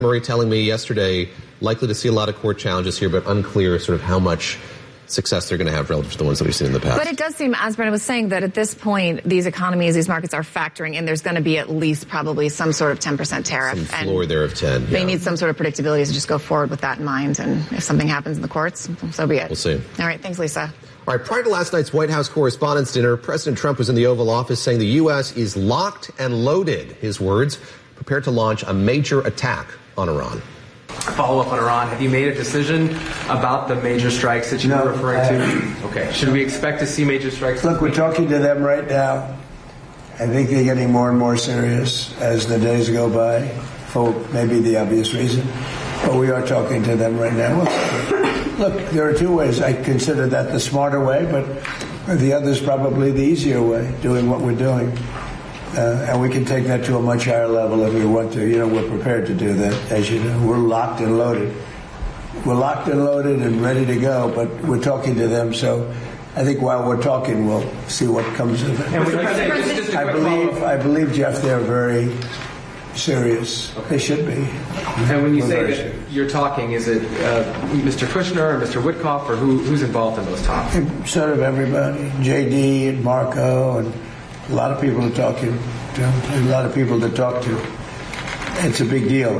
Murray telling me yesterday, likely to see a lot of court challenges here, but unclear sort of how much success they're going to have relative to the ones that we've seen in the past. But it does seem, as Brennan was saying, that at this point, these economies, these markets are factoring in there's going to be at least probably some sort of 10% tariff. Some floor there of 10. They need some sort of predictability to just go forward with that in mind. And if something happens in the courts, so be it. We'll see. All right. Thanks, Lisa. All right. Prior to last night's White House Correspondents' Dinner, President Trump was in the Oval Office saying the U.S. is locked and loaded, his words, prepared to launch a major attack on Iran. Follow up on Iran. Have you made a decision about the major strikes that you were referring to? Okay. Should we expect to see major strikes? Look, we're talking to them right now. I think they're getting more and more serious as the days go by, for maybe the obvious reason. But we are talking to them right now. Look, there are two ways. I consider that the smarter way, but the other is probably the easier way, doing what we're doing. And we can take that to a much higher level if we want to. You know, we're prepared to do that, as you know. We're locked and loaded. We're locked and loaded and ready to go, but we're talking to them. So I think while we're talking, we'll see what comes of it. And I believe, Jeff, they're very serious. Okay. They should be. And when you say that you're talking, is it Mr. Kushner or Mr. Witkoff, or who's involved in those talks? Sort of everybody. J.D. and Marco and a lot of people to talk to. A lot of people to talk to. It's a big deal.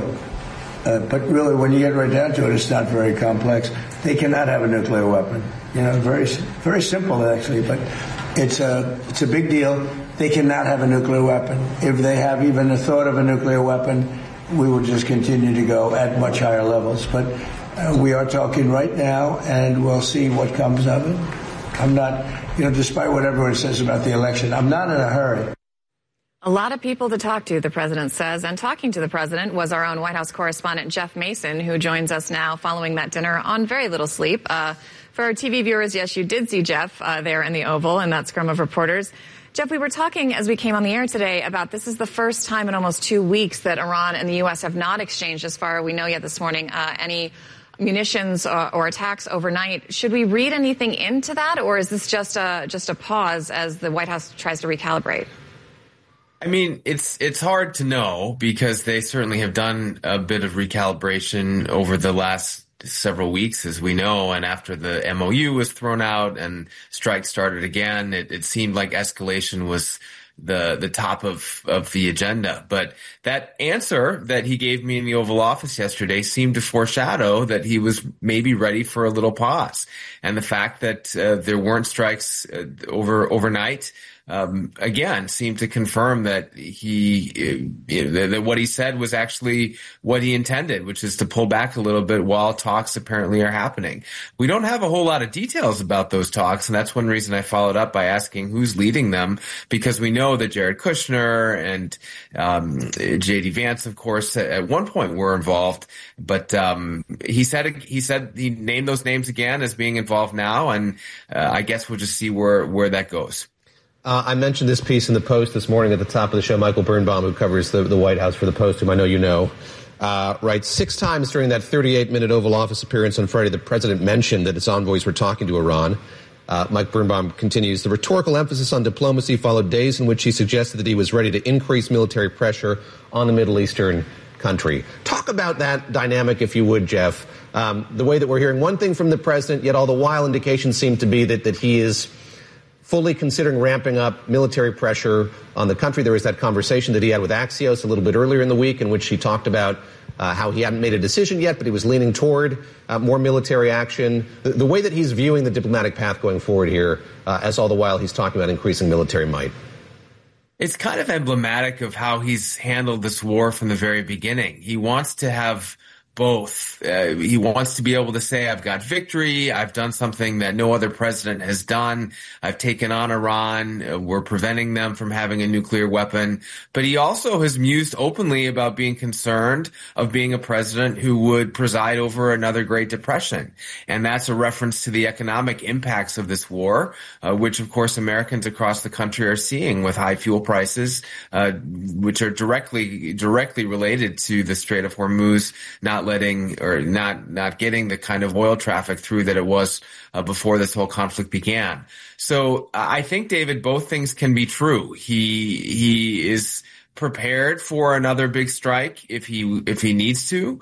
But really, when you get right down to it, it's not very complex. They cannot have a nuclear weapon. You know, very, very simple actually. But it's a big deal. They cannot have a nuclear weapon. If they have even a thought of a nuclear weapon, we will just continue to go at much higher levels. But we are talking right now, and we'll see what comes of it. I'm not, despite what everyone says about the election, I'm not in a hurry. A lot of people to talk to, the president says. And talking to the president was our own White House correspondent, Jeff Mason, who joins us now following that dinner on very little sleep. For our TV viewers, yes, you did see Jeff there in the Oval in that scrum of reporters. Jeff, we were talking as we came on the air today about this is the first time in almost 2 weeks that Iran and the U.S. have not exchanged, as far as we know yet this morning, any munitions or attacks overnight. Should we read anything into that, or is this just a pause as the White House tries to recalibrate? I mean, it's hard to know because they certainly have done a bit of recalibration over the last several weeks, as we know, and after the MOU was thrown out and strikes started again, it seemed like escalation was the top of the agenda. But that answer that he gave me in the Oval Office yesterday seemed to foreshadow that he was maybe ready for a little pause. And the fact that there weren't strikes overnight again seemed to confirm that that what he said was actually what he intended, which is to pull back a little bit while talks apparently are happening. We don't have a whole lot of details about those talks, and that's one reason I followed up by asking who's leading them, because we know that Jared Kushner and J.D. Vance, of course, at one point were involved, but he said he named those names again as being involved now, and I guess we'll just see where that goes. I mentioned this piece in the Post this morning at the top of the show. Michael Birnbaum, who covers the White House for the Post, whom I know you know, writes 6 times during that 38-minute Oval Office appearance on Friday, the president mentioned that its envoys were talking to Iran. Mike Birnbaum continues, the rhetorical emphasis on diplomacy followed days in which he suggested that he was ready to increase military pressure on the Middle Eastern country. Talk about that dynamic, if you would, Jeff. The way that we're hearing one thing from the president, yet all the while indications seem to be that he is fully considering ramping up military pressure on the country. There was that conversation that he had with Axios a little bit earlier in the week in which he talked about how he hadn't made a decision yet, but he was leaning toward more military action. The way that he's viewing the diplomatic path going forward here, as all the while he's talking about increasing military might. It's kind of emblematic of how he's handled this war from the very beginning. He wants to have both. He wants to be able to say, I've got victory. I've done something that no other president has done. I've taken on Iran. We're preventing them from having a nuclear weapon. But he also has mused openly about being concerned of being a president who would preside over another Great Depression. And that's a reference to the economic impacts of this war, which, of course, Americans across the country are seeing with high fuel prices, which are directly related to the Strait of Hormuz not getting the kind of oil traffic through that it was before this whole conflict began. So I think, David, both things can be true. He is prepared for another big strike if he needs to.